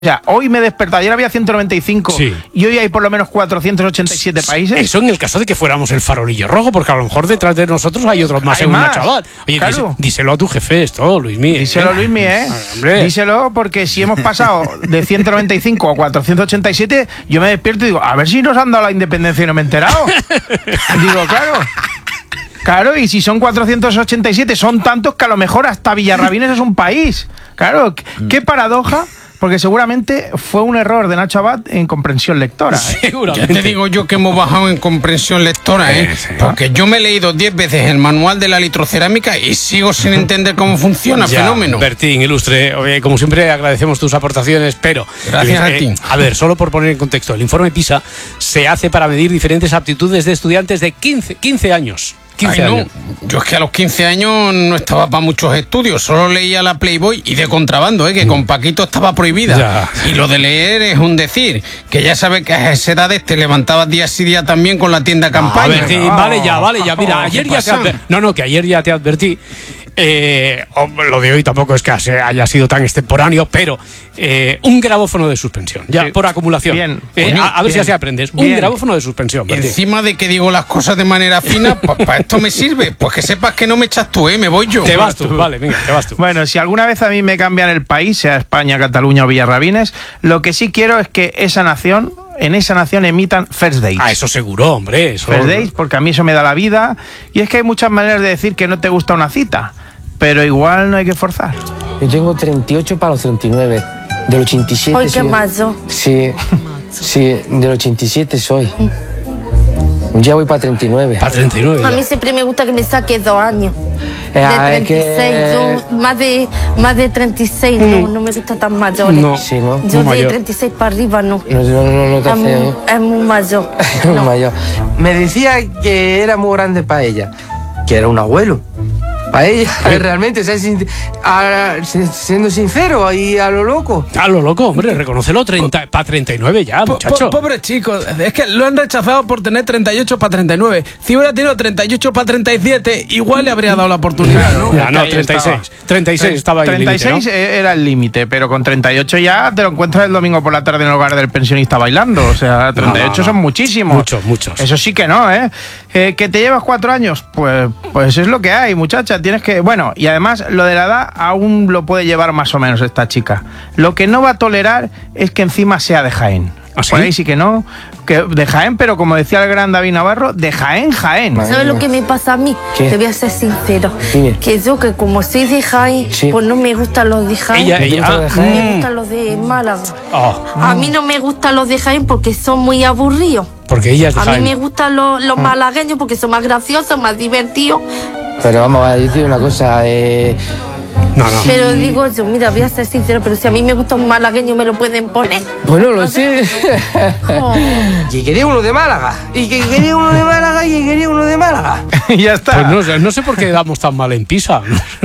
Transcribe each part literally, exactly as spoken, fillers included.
O sea, hoy me he despertado, ayer había ciento noventa y cinco sí. y hoy hay por lo menos cuatrocientos ochenta y siete países. Eso en el caso de que fuéramos el farolillo rojo, porque a lo mejor detrás de nosotros hay otros más, hay en más. una chaval. Oye, claro. díselo, díselo a tu jefe esto, Luismi. Díselo, ¿eh? Luismi, ¿eh? Hombre. Díselo, porque si hemos pasado de ciento noventa y cinco a cuatrocientos ochenta y siete, yo me despierto y digo, a ver si nos han dado la independencia y no me he enterado. Digo, claro. Claro, y si son cuatrocientos ochenta y siete, son tantos que a lo mejor hasta Villarrabines es un país. Claro, qué paradoja. Porque seguramente fue un error de Nacho Abad en comprensión lectora, ¿eh? Seguramente. Ya te digo yo que hemos bajado en comprensión lectora, ¿eh? Sí, sí, porque yo me he leído diez veces el manual de la litrocerámica y sigo sin entender cómo funciona el fenómeno. Bertín, ilustre, oye, como siempre agradecemos tus aportaciones, pero... Gracias eh, a ti. A ver, solo por poner en contexto, el informe PISA se hace para medir diferentes aptitudes de estudiantes de quince, quince años. quince Ay, no. años. Yo es que a los quince años no estaba para muchos estudios, solo leía la Playboy y de contrabando, ¿eh? que con Paquito estaba prohibida. Ya. Y lo de leer es un decir, que ya sabes que a esas edades te levantabas día sí día también con la tienda campaña. A ver, sí, no. vale ya, vale ya. Mira, ayer ya te adver... No, no, que ayer ya te advertí. Eh, lo de hoy tampoco es que haya sido tan extemporáneo, pero eh, un grabófono de suspensión, ya, sí. por acumulación. Bien. Eh, Coño, a, a ver bien. si así aprendes. Bien. Un grabófono de suspensión. Y encima de que digo las cosas de manera fina, pues para esto me sirve. Pues que sepas que no me echas tú, ¿eh? Me voy yo. Te vas tú, vale, venga, te vas tú. Bueno, si alguna vez a mí me cambian el país, sea España, Cataluña o Villarrabines, lo que sí quiero es que esa nación... en esa nación emitan First Dates. Ah, eso seguro, hombre. Eso... First Dates, porque a mí eso me da la vida. Y es que hay muchas maneras de decir que no te gusta una cita, pero igual no hay que forzar. Yo tengo treinta y ocho para los treinta y nueve. Del ochenta y siete Hoy soy... qué mazo. Sí, sí, del ochenta y siete soy. Ya voy para treinta y nueve. Para treinta y nueve. A mí siempre me gusta que me saque dos años. Eh, de ah, treinta y seis, que... yo, más, de, más de treinta y seis, mm. no, no me gusta tan mayor. No, sí, ¿no? Yo Muy de mayor. treinta y seis para arriba no. No, no, no, no te es, hace, muy, ¿eh? es muy mayor. Es muy mayor. Me decía que era muy grande para ella, que era un abuelo. Para ella, ¿Eh? realmente, o sea, sin, a, siendo sincero, ahí a lo loco. A lo loco, hombre, reconócelo, treinta, para treinta y nueve ya, muchacho. Po, pobre chico, es que lo han rechazado por tener treinta y ocho para treinta y nueve. Si hubiera tenido treinta y ocho para treinta y siete, igual le habría dado la oportunidad, ¿no? Ya, no, treinta y seis. treinta y seis estaba ahí treinta y seis el límite, ¿no? era el límite, pero con treinta y ocho ya te lo encuentras el domingo por la tarde en el hogar del pensionista bailando. O sea, treinta y ocho no, no, no. son muchísimos. Muchos, muchos. Eso sí que no, ¿eh? eh ¿Que te llevas cuatro años? Pues, pues es lo que hay, muchacha. Tienes que... Bueno, y además lo de la edad aún lo puede llevar más o menos esta chica. Lo que no va a tolerar es que encima sea de Jaén. ¿Ah, sí? Por ahí sí que no, que de Jaén, pero como decía el gran David Navarro, de Jaén, Jaén. ¿Sabes lo que me pasa a mí? ¿Qué? Te voy a ser sincero. Dime. Que yo, que como soy de Jaén, Sí. pues no me gustan los de Jaén. Ella, ella. gusta de ah, Jaén? Me gustan los de Málaga. oh, A mí no me gustan los de Jaén porque son muy aburridos. porque ella es de A Jaén. mí me gustan los, los malagueños porque son más graciosos, más divertidos. Pero vamos a decir una cosa, eh... No, no. Pero digo yo, mira, voy a ser sincero, pero si a mí me gusta un malagueño, me lo pueden poner. Bueno, lo sé. Oh. Y quería uno de Málaga. Y que quería uno de Málaga y que quería uno de Málaga. Y ya está. Pues no, sé- no sé por qué damos tan mal en Pisa.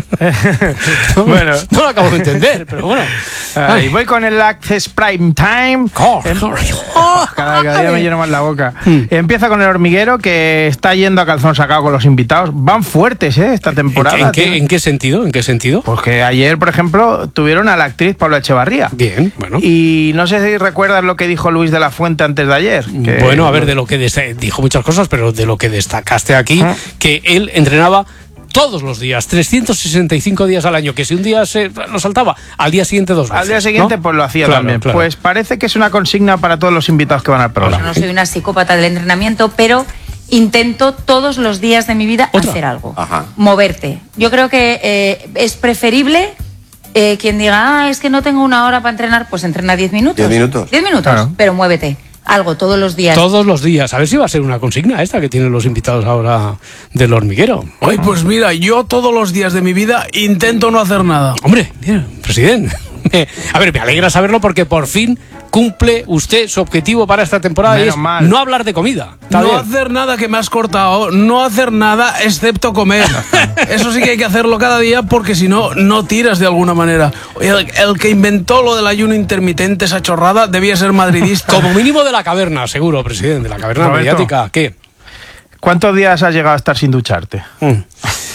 No, Bueno. no lo acabo de entender, pero bueno. Ahí voy con el Access Prime Time. Oh, Em- oh, Oh, cada, cada día me lleno más la boca. Empieza con el hormiguero, que está yendo a calzón sacado con los invitados. Van fuertes, ¿eh? Esta temporada. ¿En qué, tío. ¿En qué sentido? ¿En qué sentido? Porque ayer, por ejemplo, tuvieron a la actriz Paula Echevarría. Bien, bueno. Y no sé si recuerdas lo que dijo Luis de la Fuente antes de ayer. que- Bueno, a ver, de lo que desta- dijo muchas cosas, pero de lo que destacaste aquí, Ah. que él entrenaba todos los días, trescientos sesenta y cinco días al año, que si un día se lo saltaba, al día siguiente dos veces. Al día siguiente, ¿no? pues lo hacía Claro, también. claro. Pues parece que es una consigna para todos los invitados que van al Yo programa. no soy una psicópata del entrenamiento, pero intento todos los días de mi vida ¿Otra? hacer algo. Ajá. Moverte. Yo creo que eh, es preferible eh, quien diga, ah, es que no tengo una hora para entrenar, pues entrena diez minutos. Diez minutos. Diez minutos, Claro. pero muévete. Algo todos los días. Todos los días. A ver si va a ser una consigna esta que tienen los invitados ahora del hormiguero. Ay, pues mira, yo todos los días de mi vida intento no hacer nada. Hombre, bien, presidente. A ver, me alegra saberlo porque por fin cumple usted su objetivo para esta temporada y Menos es mal. no hablar de comida. Está No bien. hacer nada, que me has cortado, no hacer nada excepto comer. Eso sí que hay que hacerlo cada día porque si no, no tiras de alguna manera. Oye, El, el que inventó lo del ayuno intermitente, esa chorrada, debía ser madridista. Como mínimo de la caverna, seguro, presidente, de la caverna Roberto. mediática. ¿Qué? ¿Cuántos días has llegado a estar sin ducharte? Mm.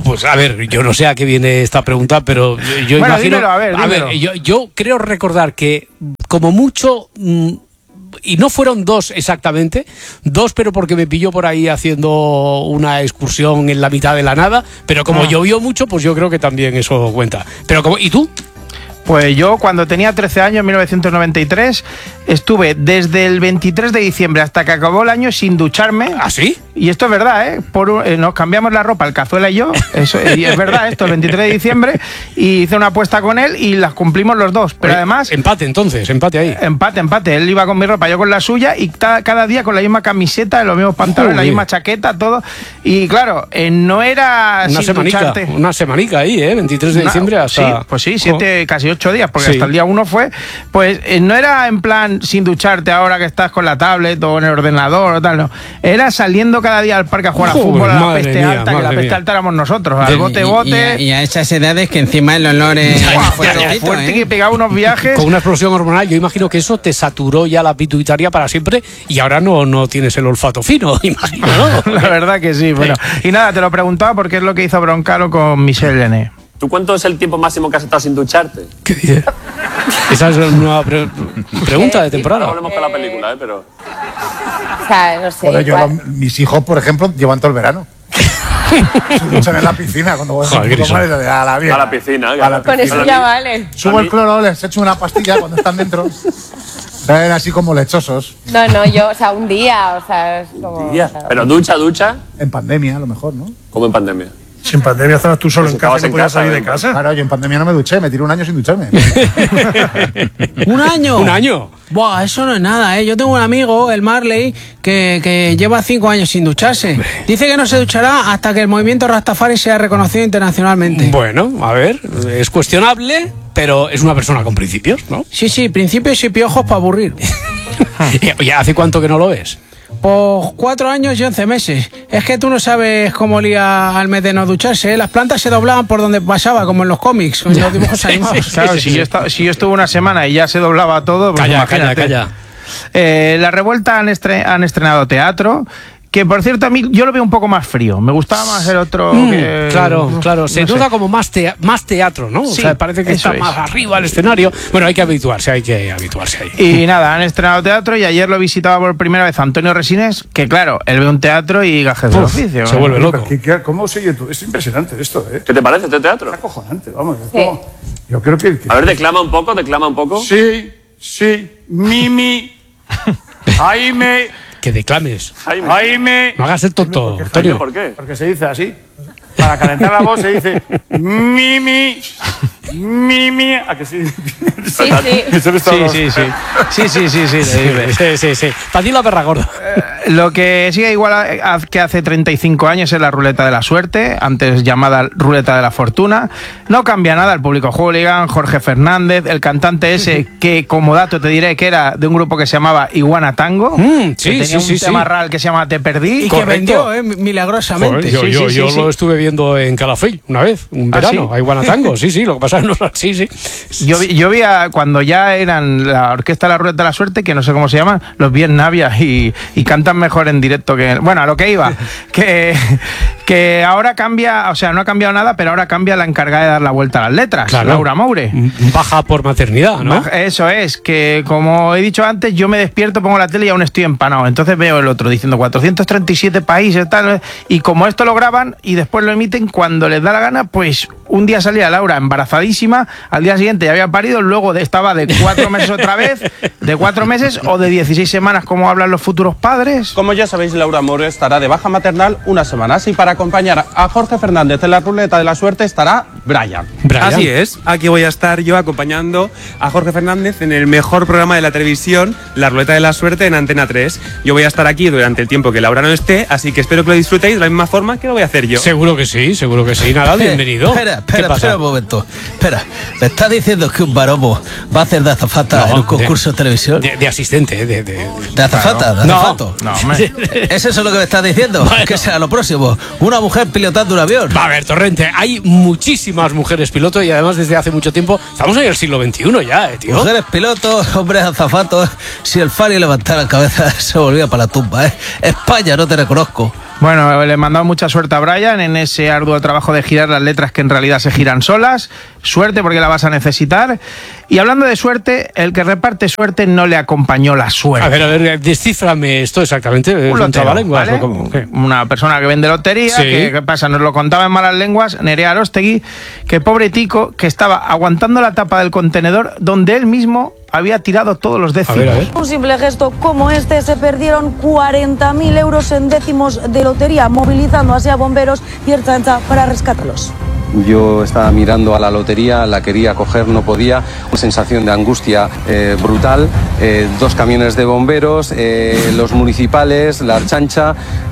Pues a ver, yo no sé a qué viene esta pregunta, pero yo bueno, imagino... Dímelo, a ver, a ver yo, yo creo recordar que como mucho... Mmm, y no fueron dos exactamente, dos pero porque me pilló por ahí haciendo una excursión en la mitad de la nada, pero como ah. llovió mucho, pues yo creo que también eso cuenta. Pero como, ¿y tú? Pues yo cuando tenía trece años, en mil novecientos noventa y tres, estuve desde el veintitrés de diciembre hasta que acabó el año sin ducharme. ¿Ah, sí? Y esto es verdad, ¿eh? Por, eh nos cambiamos la ropa, el Cazuela y yo, eso, y es verdad esto, el veintitrés de diciembre, y hice una apuesta con él y las cumplimos los dos. Pero Oye, además... Empate entonces, empate ahí. Empate, empate. Él iba con mi ropa, yo con la suya, y ta, cada día con la misma camiseta, los mismos pantalones, Joder. la misma chaqueta, todo. Y claro, eh, no era una sin semanica, ducharte. Una semanica ahí, ¿eh? veintitrés de diciembre hasta... Sí, pues sí, siete, oh. casi ocho días, porque sí. hasta el día uno fue. Pues eh, no era en plan sin ducharte ahora que estás con la tablet o en el ordenador o tal, no. Era saliendo cada día al parque a jugar a fútbol, a la peste mía, alta, que la peste mía. alta éramos nosotros, al bote bote. Y, y, a, y a esas edades que encima el olor es fuerte, fuerte, ¿eh? Que pegaba unos viajes. Con una explosión hormonal, yo imagino que eso te saturó ya la pituitaria para siempre y ahora no, no tienes el olfato fino, imagino, ¿no? La verdad que sí, bueno. Y nada, te lo preguntaba porque es lo que hizo Broncano con Michelle Lené. ¿Tú cuánto es el tiempo máximo que has estado sin ducharte? ¿Qué dices? Esa es una nueva pre pregunta de temporada. No volvemos con la película, ¿eh? Pero... O sea, no sé. Joder, yo lo, mis hijos, por ejemplo, llevan todo el verano. Se duchan en la piscina cuando voy Joder, a, a la A la piscina. A la Con piscina. eso ya vale. Subo el cloro, les echo una pastilla cuando están dentro. Ven así como lechosos. No, no, yo, o sea, un día, o sea, es como... Día. O sea, Pero ducha, ducha. En pandemia, a lo mejor, ¿no? ¿Cómo en pandemia? Si en pandemia estabas tú solo Pues en casa y no podías salir de ¿eh? casa. Claro, yo en pandemia no me duché, me tiré un año sin ducharme. ¿Un año? ¿Un año? Buah, eso no es nada, ¿eh? Yo tengo un amigo, el Marley, que, que lleva cinco años sin ducharse. Dice que no se duchará hasta que el movimiento Rastafari sea reconocido internacionalmente. Bueno, a ver, es cuestionable, pero es una persona con principios, ¿no? Sí, sí, principios y piojos para aburrir. Oye, ¿hace cuánto que no lo ves? Pues cuatro años y once meses. Es que tú no sabes cómo olía al mes de no ducharse, ¿eh? Las plantas se doblaban por donde pasaba, como en los cómics, con los dibujos animados. Claro, si yo, estaba, si yo estuve una semana y ya se doblaba todo, pues calla, imagínate. calla, calla. Eh, la Revuelta han, estre han estrenado teatro. Que por cierto, a mí yo lo veo un poco más frío. Me gustaba más el otro. Mm, que, claro, claro. Se no nota sé. como más, te más teatro, ¿no? Sí, o sea, parece que está es. más arriba el escenario. Bueno, hay que habituarse, hay que habituarse ahí. Y nada, han estrenado teatro y ayer lo visitaba por primera vez Antonio Resines, que claro, él ve un teatro y gajes del oficio. Se vuelve loco. ¿Qué, qué, ¿Cómo sigue tú? Es impresionante esto, ¿eh? ¿Qué te parece este teatro? Es acojonante, vamos. Sí. Como, yo creo que, que... A ver, declama un poco, declama un poco. Sí, sí. Mimi. Jaime. Que declames. Jaime. Jaime. No hagas el tonto, Antonio. ¿Por qué? Porque se dice así. Para calentar la voz se dice Mimi. Mimi. ¿A que sí? Sí, sí. Eso no está Sí, hablando. sí, sí. Sí, sí, sí, sí. le dice. Sí, sí, sí. Para ti la perra gorda. Eh, Lo que sigue igual a- a- que hace treinta y cinco años es la ruleta de la suerte, antes llamada ruleta de la fortuna. No cambia nada el público hooligan, Jorge Fernández, el cantante ese que como dato te diré que era de un grupo que se llamaba Iguana Tango, Mm, que sí, tenía sí, un sí, tema sí. real que se llama Te Perdí. Y que Correcto. vendió, ¿eh? Milagrosamente. Joder, yo Sí, yo, sí, yo sí, lo sí. estuve viendo en Calafell una vez, un ¿Ah, verano, sí? a Iguanatango, sí, sí, lo que pasa es que no sí, sí. Yo, vi- yo vi a, cuando ya eran la orquesta de la ruleta de la suerte, que no sé cómo se llaman, los vi en Navia y, y cantan mejor en directo que... Bueno, a lo que iba, que, que ahora cambia, o sea, no ha cambiado nada, pero ahora cambia la encargada de dar la vuelta a las letras, Claro. Laura Moure. Baja por maternidad, ¿no? Eso es, que como he dicho antes, yo me despierto, pongo la tele y aún estoy empanado. Entonces veo el otro diciendo cuatrocientos treinta y siete países, tal, y como esto lo graban y después lo emiten cuando les da la gana, pues un día salía Laura embarazadísima, al día siguiente ya había parido, luego de- estaba de cuatro meses otra vez, de cuatro meses o de dieciséis semanas, como hablan los futuros padres. Como ya sabéis, Laura Moure estará de baja maternal unas semanas y para acompañar a Jorge Fernández en la ruleta de la suerte estará Brian. Brian. Así es, aquí voy a estar yo acompañando a Jorge Fernández en el mejor programa de la televisión, La Ruleta de la Suerte, en Antena tres. Yo voy a estar aquí durante el tiempo que Laura no esté, así que espero que lo disfrutéis de la misma forma que lo voy a hacer yo. Seguro que sí, seguro que sí. Nada, bienvenido. Espera, ¿Qué espera, pasa? espera un momento. Espera, ¿me estás diciendo que un baromo va a hacer de azafata No, en un concurso de, de, televisión? De, de asistente, de... de, ¿De azafata? ¿De No, azafato? No, hombre. ¿Es eso lo que me estás diciendo? Bueno. ¿Qué será lo próximo? ¿Una mujer pilotando un avión? Va a ver, Torrente, hay muchísimas mujeres piloto y además desde hace mucho tiempo, estamos en el siglo veintiuno ya, eh, tío. Mujeres pilotos, hombres azafatos. Si el Fari levantara la cabeza, se volvía para la tumba, ¿eh? España, no te reconozco. Bueno, le he mandado mucha suerte a Brian en ese arduo trabajo de girar las letras que en realidad se giran solas. Suerte porque la vas a necesitar. Y hablando de suerte, el que reparte suerte no le acompañó la suerte. A ver, a ver, descíframe esto exactamente. Un lotero, ¿vale? Una persona que vende lotería, sí. que, ¿qué pasa? Nos lo contaba en malas lenguas, Nerea Arostegui, que pobre tico, que estaba aguantando la tapa del contenedor donde él mismo había tirado todos los décimos. A ver, a ver. Un simple gesto como este, se perdieron cuarenta mil euros en décimos de lotería, movilizando así a bomberos y Ertzaintza para rescatarlos. Yo estaba mirando a la lotería, la quería coger, no podía, una sensación de angustia eh, brutal, eh, dos camiones de bomberos, eh, los municipales, la Ertzaintza,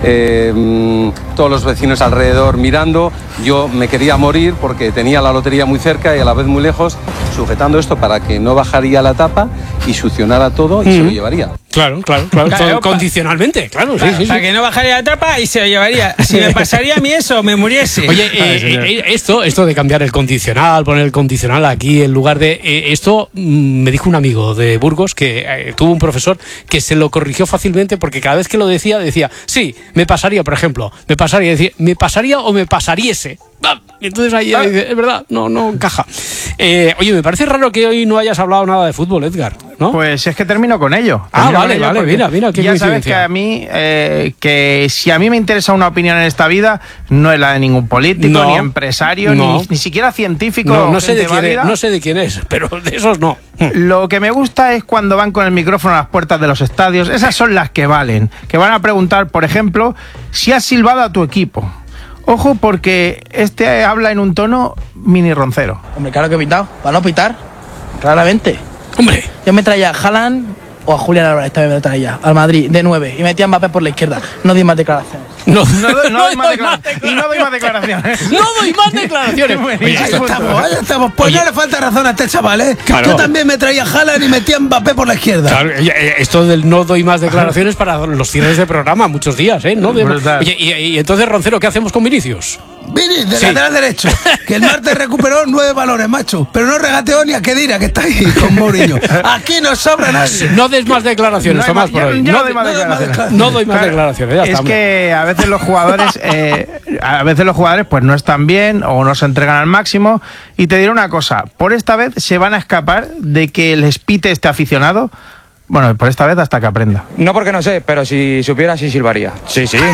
eh, todos los vecinos alrededor mirando. Yo me quería morir porque tenía la lotería muy cerca y a la vez muy lejos, sujetando esto para que no bajaría la tapa y succionara todo y mm. se lo llevaría. Claro, claro, claro, claro condicionalmente, claro, sí, sí, sí. Para que no bajaría la tapa y se lo llevaría. Si me pasaría a mí eso, me muriese. Oye, eh, eh, esto, esto de cambiar el condicional, poner el condicional aquí en lugar de... Eh, esto mm, me dijo un amigo de Burgos que eh, tuvo un profesor que se lo corrigió fácilmente porque cada vez que lo decía, decía, sí, me pasaría, por ejemplo, me pasaría, decía, me pasaría o me pasariese. Y entonces ahí ah. dice, es verdad, no, no encaja. Eh, oye, me parece raro que hoy no hayas hablado nada de fútbol, Edgar, ¿no? Pues es que termino con ello. Ah, vale, vale, mira, mira, qué ya sabes que a mí, eh, que si a mí me interesa una opinión en esta vida, no es la de ningún político, no, ni empresario, no. ni, ni siquiera científico. No, no, sé de quién es, no sé de quién es, pero de esos no. Lo que me gusta es cuando van con el micrófono a las puertas de los estadios. Esas son las que valen. Que van a preguntar, por ejemplo, si has silbado a tu equipo. Ojo, porque este habla en un tono mini roncero. Hombre, claro que he pitado. Para no pitar, claramente. Hombre. Yo me traía a Haaland o a Julián Álvarez, también me traía al Madrid, de nueve, y metía a Mbappé por la izquierda. No di más declaraciones. No, no, doy, no, doy más declaraciones. Y no doy más declaraciones. No doy más declaraciones. Oye, ahí estamos, ahí estamos. Pues Oye. no le falta razón a este chaval, ¿eh? Claro. Yo también me traía a Haaland y metía a Mbappé por la izquierda. Claro, esto del no doy más declaraciones para los cierres de programa, muchos días, ¿eh? No de... Oye, y, y entonces, Roncero, ¿qué hacemos con Vinicius? Vini, de sí. lateral derecho, que el martes recuperó nueve balones, macho, pero no regateó ni a Kedira, que está ahí con Mourinho. Aquí no sobra nadie. No des más declaraciones, no Tomás, por hoy. No, no doy más declaraciones. No doy más declaraciones, ya Es está, que a veces los jugadores, eh, a veces los jugadores pues no están bien o no se entregan al máximo. Y te diré una cosa, por esta vez se van a escapar de que les pite este aficionado. Bueno, por esta vez hasta que aprenda. No porque no sé, pero si supiera sí silbaría. Sí, sí.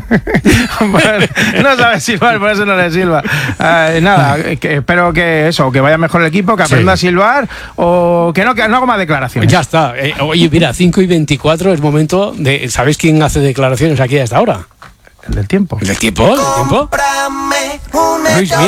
Bueno, no sabe silbar, por eso no le silba. Eh, nada, que, espero que eso, que vaya mejor el equipo, que aprenda sí. a silbar o que no, que no haga más declaraciones. Ya está. Eh, oye, mira, cinco y veinticuatro es momento de... ¿Sabéis quién hace declaraciones aquí a esta hora? El del tiempo. ¿El del tiempo? ¿El del tiempo? Luismi.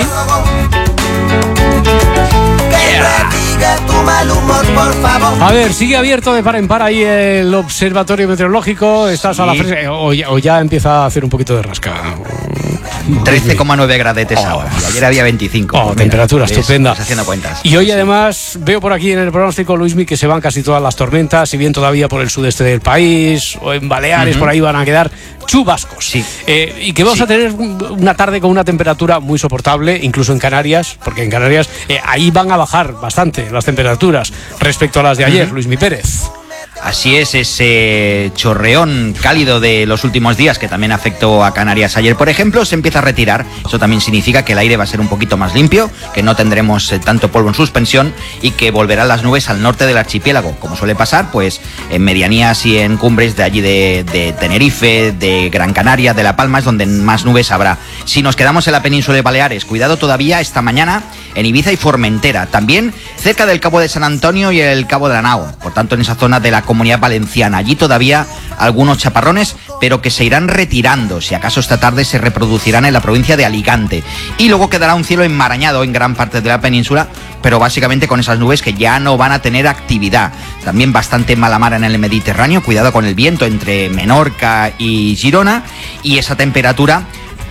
Tu mal humor, por favor. A ver, sigue abierto de par en par ahí el observatorio meteorológico. Estás sí. a la fresca o, o ya empieza a hacer un poquito de rasca. trece coma nueve gradetes oh. ahora. Ayer había veinticinco. Oh, pues temperatura mira, estupenda. Ves, haciendo cuentas. Y hoy además veo por aquí en el pronóstico, Luismi, que se van casi todas las tormentas, si bien todavía por el sudeste del país o en Baleares, uh-huh. por ahí van a quedar chubascos. Sí. Eh, y que vamos sí. a tener una tarde con una temperatura muy soportable, incluso en Canarias, porque en Canarias eh, ahí van a bajar bastante las temperaturas respecto a las de ayer, uh-huh. Luismi Pérez. Así es, ese chorreón cálido de los últimos días que también afectó a Canarias ayer, por ejemplo, se empieza a retirar. Eso también significa que el aire va a ser un poquito más limpio, que no tendremos eh, tanto polvo en suspensión y que volverán las nubes al norte del archipiélago, como suele pasar pues en medianías y en cumbres de allí de, de Tenerife, de Gran Canaria, de La Palma, es donde más nubes habrá. Si nos quedamos en la península de Baleares, cuidado todavía esta mañana en Ibiza y Formentera, también cerca del Cabo de San Antonio y el Cabo de la Nao, por tanto en esa zona de la Comunidad Valenciana. Allí todavía algunos chaparrones, pero que se irán retirando. Si acaso esta tarde se reproducirán en la provincia de Alicante. Y luego quedará un cielo enmarañado en gran parte de la península, pero básicamente con esas nubes que ya no van a tener actividad. También bastante mala mar en el Mediterráneo. Cuidado con el viento entre Menorca y Girona. Y esa temperatura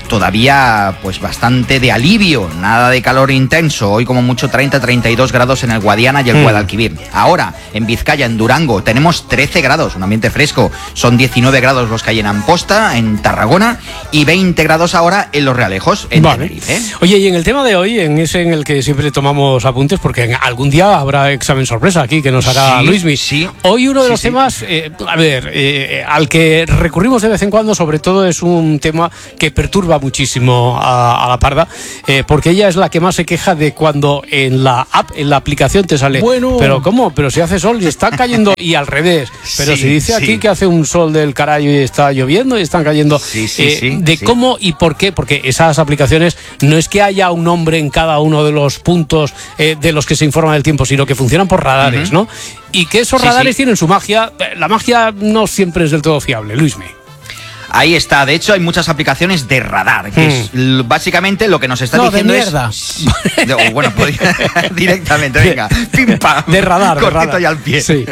todavía pues bastante de alivio, nada de calor intenso, hoy como mucho treinta a treinta y dos grados en el Guadiana y el mm. Guadalquivir. Ahora, en Vizcaya, en Durango, tenemos trece grados, un ambiente fresco, son diecinueve grados los que hay en Amposta, en Tarragona, y veinte grados ahora en Los Realejos, en vale. Tenerife. Oye, y en el tema de hoy, en ese en el que siempre tomamos apuntes, porque en algún día habrá examen sorpresa aquí que nos hará sí, Luismi. Sí. Hoy uno de sí, los sí. temas, eh, a ver, eh, al que recurrimos de vez en cuando, sobre todo es un tema que perturba muchísimo a, a la Parda, eh, porque ella es la que más se queja de cuando en la app, en la aplicación te sale, bueno, pero ¿cómo? Pero si hace sol y está cayendo, y al revés, pero sí, si dice sí. aquí que hace un sol del carajo y está lloviendo y están cayendo, sí, sí, eh, sí, de sí. cómo y por qué, porque esas aplicaciones no es que haya un nombre en cada uno de los puntos eh, de los que se informa del tiempo, sino que funcionan por radares, uh-huh. ¿no? Y que esos sí, radares sí. tienen su magia. La magia no siempre es del todo fiable, Luismi. Ahí está, de hecho hay muchas aplicaciones de radar, que mm. es básicamente lo que nos está no, diciendo de mierda. es... No, bueno, pues, directamente, venga, pim pam, de radar, cortito de radar. y al pie. Sí.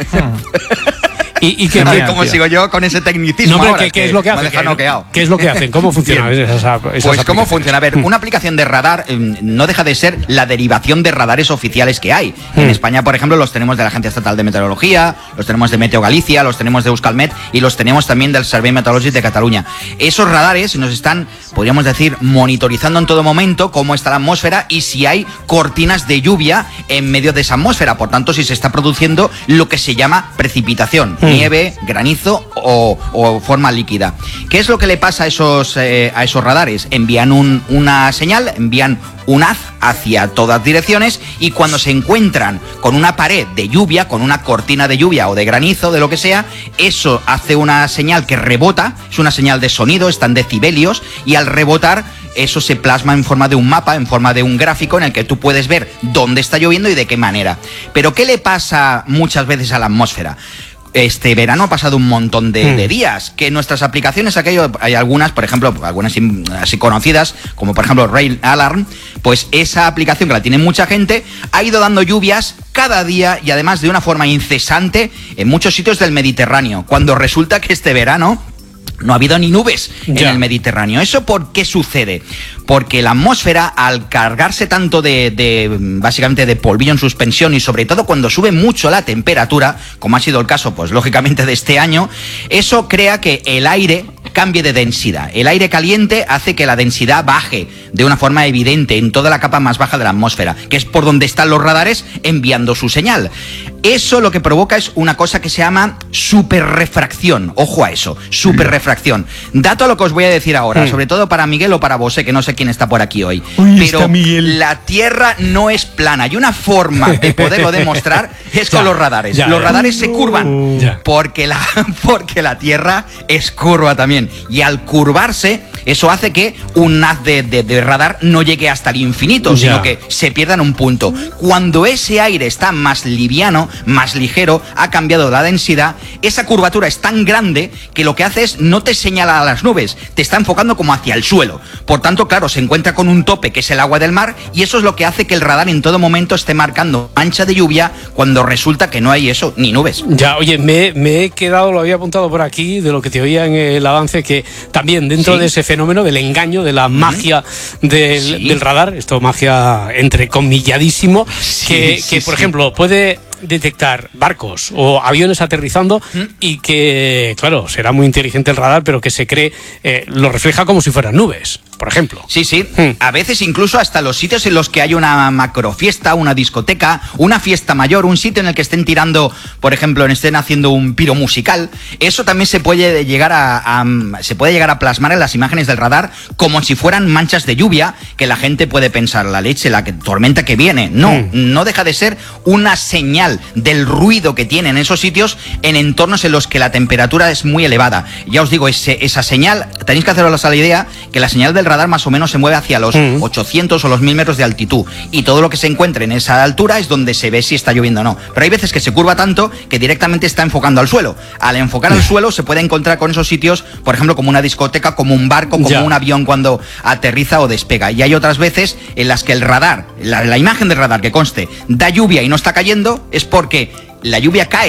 ¿Y, y qué, a ver cómo sigo yo con ese tecnicismo? No, ahora, ¿qué, ¿qué es lo que hacen? ¿Qué, ¿Qué es lo que hacen? ¿Cómo funciona? Esas, esas pues cómo funciona. A ver, una aplicación de radar eh, no deja de ser la derivación de radares oficiales que hay. Mm. En España, por ejemplo, los tenemos de la Agencia Estatal de Meteorología, los tenemos de Meteo Galicia, los tenemos de Euskalmet y los tenemos también del Servei Meteorològic de Cataluña. Esos radares nos están, podríamos decir, monitorizando en todo momento cómo está la atmósfera y si hay cortinas de lluvia en medio de esa atmósfera. Por tanto, si se está produciendo lo que se llama precipitación, mm. nieve, granizo O, o forma líquida. ¿Qué es lo que le pasa a esos, eh, a esos radares? Envían un, una señal, envían un haz hacia todas direcciones y cuando se encuentran con una pared de lluvia, con una cortina de lluvia o de granizo, de lo que sea, eso hace una señal que rebota, es una señal de sonido, está en decibelios, y al rebotar eso se plasma en forma de un mapa, en forma de un gráfico en el que tú puedes ver dónde está lloviendo y de qué manera. Pero ¿qué le pasa muchas veces a la atmósfera? Este verano ha pasado un montón de, mm. de días que nuestras aplicaciones, aquello, hay algunas, por ejemplo, algunas así conocidas, como por ejemplo Rain Alarm, pues esa aplicación que la tiene mucha gente, ha ido dando lluvias cada día y además de una forma incesante en muchos sitios del Mediterráneo, cuando resulta que este verano no ha habido ni nubes ya. en el Mediterráneo. ¿Eso por qué sucede? Porque la atmósfera, al cargarse tanto de, de, básicamente, de polvillo en suspensión y sobre todo cuando sube mucho la temperatura, como ha sido el caso, pues lógicamente de este año, eso crea que el aire cambie de densidad. El aire caliente hace que la densidad baje de una forma evidente en toda la capa más baja de la atmósfera, que es por donde están los radares enviando su señal. Eso lo que provoca es una cosa que se llama superrefracción. Ojo a eso, superrefracción. Dato a lo que os voy a decir ahora, mm. sobre todo para Miguel o para vos, que no sé quién está por aquí hoy. Uy, pero la Tierra no es plana y una forma de poderlo demostrar es con ya, los radares. Ya, los ya. radares se curvan ya. porque la, porque la Tierra es curva también. Y al curvarse, eso hace que un haz de, de, de radar no llegue hasta el infinito, sino que se pierda en un punto. Cuando ese aire está más liviano, más ligero, ha cambiado la densidad, esa curvatura es tan grande que lo que hace es no te señala a las nubes, te está enfocando como hacia el suelo. Por tanto, claro, se encuentra con un tope que es el agua del mar y eso es lo que hace que el radar en todo momento esté marcando mancha de lluvia cuando resulta que no hay eso, ni nubes. Ya, oye, me, me he quedado, lo había apuntado por aquí, de lo que te oía en el avance, que también dentro sí. de ese fenómeno del engaño, de la magia uh-huh. del, sí. del radar, esto magia entrecomilladísimo, sí, que, sí, que por sí. ejemplo puede detectar barcos o aviones aterrizando ¿Mm? y que, claro, será muy inteligente el radar, pero que se cree, eh, lo refleja como si fueran nubes, por ejemplo. Sí, sí. ¿Mm? A veces incluso hasta los sitios en los que hay una macrofiesta, una discoteca, una fiesta mayor, un sitio en el que estén tirando, por ejemplo, estén haciendo un piro musical, eso también se puede llegar a, a se puede llegar a plasmar en las imágenes del radar como si fueran manchas de lluvia, que la gente puede pensar, la leche, la que, tormenta que viene. No, mm. no deja de ser una señal del ruido que tienen esos sitios en entornos en los que la temperatura es muy elevada. Ya os digo, ese, esa señal, tenéis que haceros a la idea que la señal del radar más o menos se mueve hacia los mm. ochocientos o los mil metros de altitud y todo lo que se encuentre en esa altura es donde se ve si está lloviendo o no. Pero hay veces que se curva tanto que directamente está enfocando al suelo. Al enfocar al suelo se puede encontrar con esos sitios, por ejemplo, como una discoteca, como un barco, como ya. un avión cuando aterriza o despega. Y hay otras veces en las que el radar, la, la imagen del radar que conste, da lluvia y no está cayendo, es porque la lluvia cae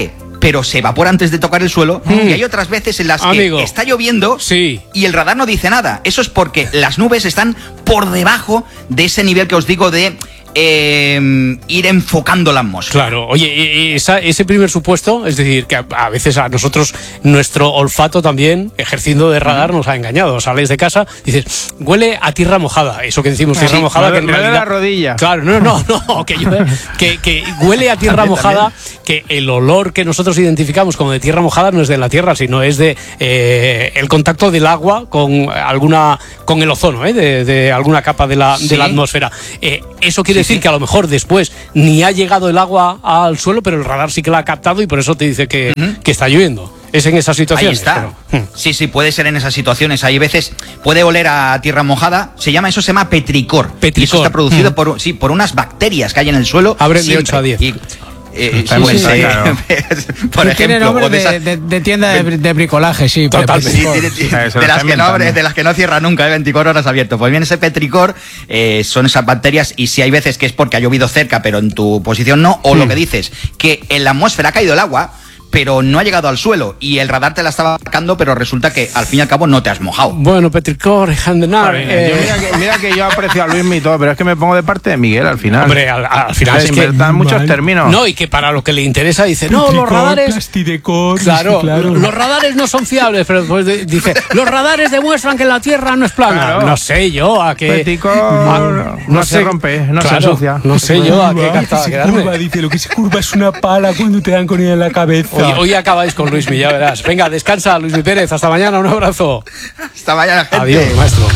pero se evapora antes de tocar el suelo. Mm. Y hay otras veces en las que Amigo. está lloviendo sí. y el radar no dice nada. Eso es porque las nubes están por debajo de ese nivel que os digo de... Eh, ir enfocando la atmósfera. Claro, oye, esa, ese primer supuesto, es decir, que a, a veces a nosotros nuestro olfato también, ejerciendo de radar, uh-huh. nos ha engañado. Sales de casa y dices, huele a tierra mojada. Eso que decimos, tierra sí, mojada, me, que en me realidad... la rodilla. Claro, no, no, no, que, yo, que, que huele a tierra mojada, que el olor que nosotros identificamos como de tierra mojada no es de la tierra, sino es de eh, el contacto del agua con alguna, con el ozono, ¿eh? de, de alguna capa de la, ¿Sí? de la atmósfera. Eh, eso quiere decir sí. que a lo mejor después ni ha llegado el agua al suelo, pero el radar sí que la ha captado y por eso te dice que, uh-huh. que está lloviendo. Es en esas situaciones. Ahí está. Pero, sí, sí, puede ser en esas situaciones. Hay veces, puede oler a tierra mojada. Se llama, eso se llama petricor. Petricor. Y eso está producido uh-huh. por, sí, por unas bacterias que hay en el suelo. Abren de ocho a diez. Y, Eh, sí, pues, sí, eh, claro. por ejemplo, tiene nombre de, de, de, de tienda de, de bricolaje, sí. Totalmente. Sí, tiene, tiene, de, las que no, de las que no cierra nunca, de veinticuatro horas abierto. Pues bien, ese petricor eh, son esas bacterias y si hay veces que es porque ha llovido cerca, pero en tu posición no, o mm. lo que dices, que en la atmósfera ha caído el agua, pero no ha llegado al suelo y el radar te la estaba marcando, pero resulta que al fin y al cabo no te has mojado. Bueno, petricor, Handenar. Eh, mira, que, mira que yo aprecio a Luismi y todo, pero es que me pongo de parte de Miguel al final. Hombre, al, al final es que dan muchos vale. términos. No, y que para lo que le interesa dice, no, petricor, los radares... Plastidecor, claro, sí, claro, los radares no son fiables, pero después dice, los radares demuestran que la Tierra no es plana. Claro. No sé yo a qué... Petricor a, no, no se sé, rompe, no claro, se ensucia. No sé yo a qué carta quedarme. Curva, dice, lo que se curva es una pala cuando te dan con ella en la cabeza. Hoy, hoy acabáis con Luismi, ya verás. Venga, descansa, Luismi Pérez. Hasta mañana, un abrazo. Hasta mañana, gente. Adiós, maestro.